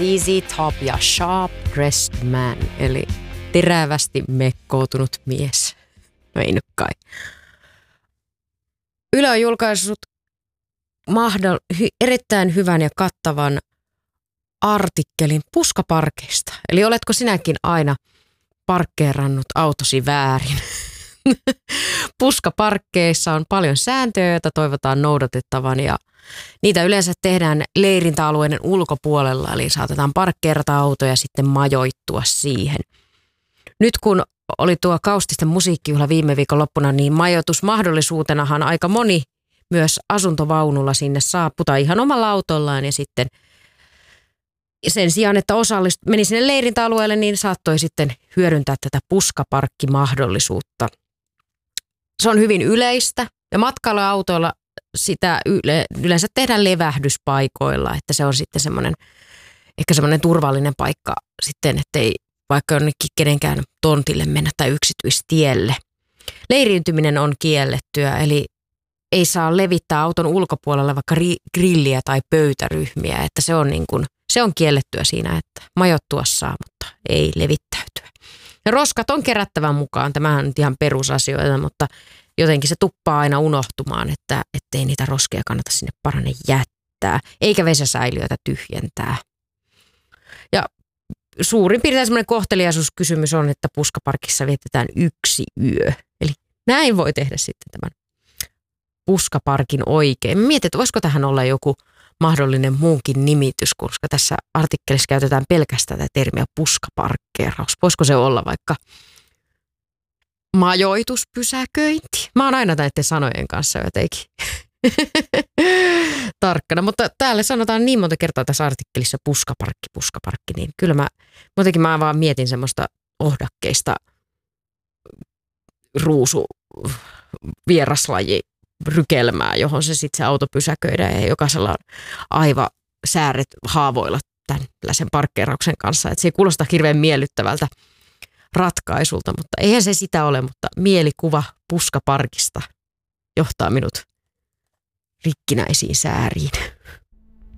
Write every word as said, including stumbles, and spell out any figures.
Z Z Top ja Sharp Dressed Man, eli terävästi mekkoutunut mies. No ei nyt kai. Yle on julkaissut mahdoll- hy- erittäin hyvän ja kattavan artikkelin puskaparkeista. Eli oletko sinäkin aina parkkeerannut autosi väärin? Puskaparkkeissa on paljon sääntöjä, joita toivotaan noudatettavan ja niitä yleensä tehdään leirintäalueiden ulkopuolella, eli saatetaan parkkeerata autoja ja sitten majoittua siihen. Nyt kun oli tuo Kaustisten musiikkijuhla viime viikon loppuna, niin majoitusmahdollisuutenahan aika moni myös asuntovaunulla sinne saapui tai ihan omalla autollaan ja sitten sen sijaan, että osallist, meni sinne leirintäalueelle, niin saattoi sitten hyödyntää tätä puskaparkkimahdollisuutta. Se on hyvin yleistä ja matkailuautoilla sitä yle, yleensä tehdään levähdyspaikoilla, että se on sitten semmoinen, ehkä semmoinen turvallinen paikka sitten, ettei vaikka jonnekin kenenkään tontille mennä tai yksityistielle. Leiriytyminen on kiellettyä, eli ei saa levittää auton ulkopuolelle vaikka ri- grilliä tai pöytäryhmiä, että se on, niin kuin, se on kiellettyä siinä, että majoittua saa, mutta ei levittäytyä. Ja roskat on kerättävän mukaan, tämähän on nyt ihan perusasioita, mutta jotenkin se tuppaa aina unohtumaan, että ettei niitä roskia kannata sinne parane jättää, eikä vesäsäiliöitä tyhjentää. Ja suurin piirtein semmoinen kohteliaisuuskysymys on, että puskaparkissa vietetään yksi yö. Eli näin voi tehdä sitten tämän puskaparkin oikein. Mietin, että voisiko tähän olla joku mahdollinen muunkin nimitys, koska tässä artikkelissa käytetään pelkästään tätä termiä puskaparkkeeraus. Voisiko se olla vaikka majoituspysäköinti? Mä oon aina näiden sanojen kanssa jotenkin tarkkana, mutta täällä sanotaan niin monta kertaa tässä artikkelissa puskaparkki, puskaparkki, niin kyllä mä, muutenkin mä vaan mietin semmoista ohdakkeista ruusu vieraslaji rykelmää, johon se sitten se auto pysäköidään ja jokaisella on aivan sääret haavoilla tällaisen parkkeerauksen kanssa. Et se ei kuulosta hirveän miellyttävältä ratkaisulta, mutta eihän se sitä ole, mutta mielikuva puskaparkista johtaa minut rikkinäisiin sääriin.